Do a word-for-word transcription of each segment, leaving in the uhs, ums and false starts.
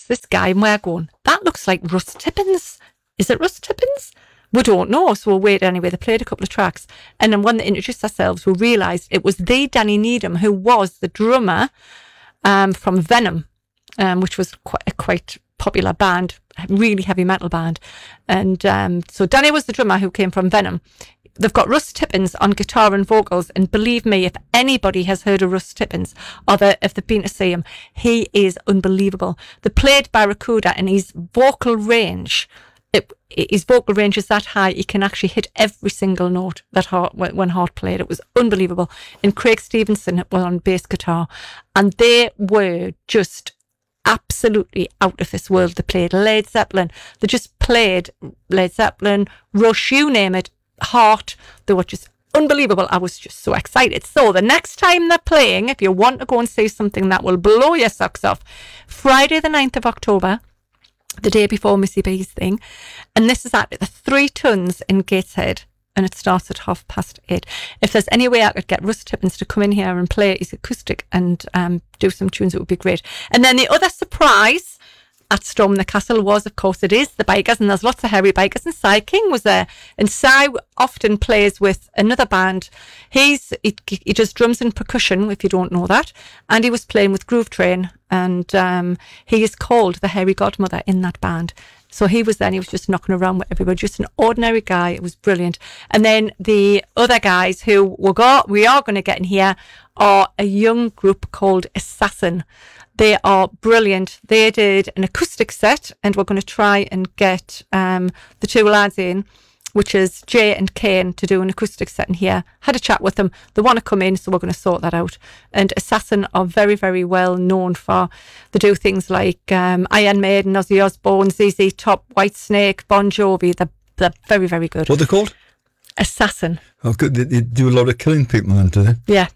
this guy and we're going, that looks like Russ Tippins. Is it Russ Tippins? We don't know, so we'll wait anyway. They played a couple of tracks. And then when they introduced ourselves, we realised it was the Danny Needham who was the drummer um, from Venom, um, which was quite a quite popular band, really heavy metal band. And um, so Danny was the drummer who came from Venom. They've got Russ Tippins on guitar and vocals, and believe me, if anybody has heard of Russ Tippins, or the, if they've been to see him, he is unbelievable. They played Barracuda, and his vocal range, it, his vocal range is that high, he can actually hit every single note that Hart, when Hart played. It was unbelievable. And Craig Stevenson was on bass guitar, and they were just absolutely out of this world. They played Led Zeppelin. They just played Led Zeppelin, Rush, you name it, Heart. They were just unbelievable. I was just so excited. So the next time they're playing, if you want to go and see something that will blow your socks off, Friday the ninth of October, the day before Missy B's thing, and this is at the Three Tons in Gateshead, and it starts at half past eight. If there's any way I could get Russ Tippins to come in here and play his acoustic and um, do some tunes, it would be great. And then the other surprise at Storm the Castle was, of course, it is the bikers, and there's lots of hairy bikers, and Cy King was there. And Cy often plays with another band. He's he, he does drums and percussion, if you don't know that, and he was playing with Groove Train, and um, he is called the Hairy Godmother in that band. So he was there, and he was just knocking around with everybody, just an ordinary guy. It was brilliant. And then the other guys who we'll go, we are going to get in here are a young group called Assassin. They are brilliant. They did an acoustic set, and we're going to try and get um, the two lads in, which is Jay and Kane, to do an acoustic set in here. Had a chat with them. They want to come in, so we're going to sort that out. And Assassin are very, very well known for, they do things like um, Iron Maiden, Ozzy Osbourne, Z Z Top, Whitesnake, Bon Jovi. They're, they're very, very good. What are they called? Assassin. Oh, good. They, they do a lot of killing people, then, do they? Yeah.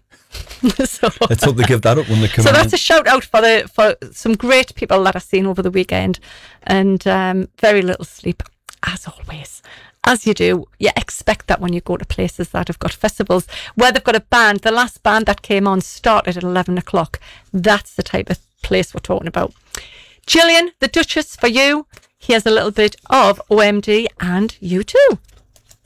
So let's hope they give that up when they come. So in. that's a shout out for the for some great people that I've seen over the weekend, and um, very little sleep, as always. As you do, you expect that when you go to places that have got festivals where they've got a band. The last band that came on started at eleven o'clock. That's the type of place we're talking about. Gillian, the Duchess, for you. Here's a little bit of O M D and U two.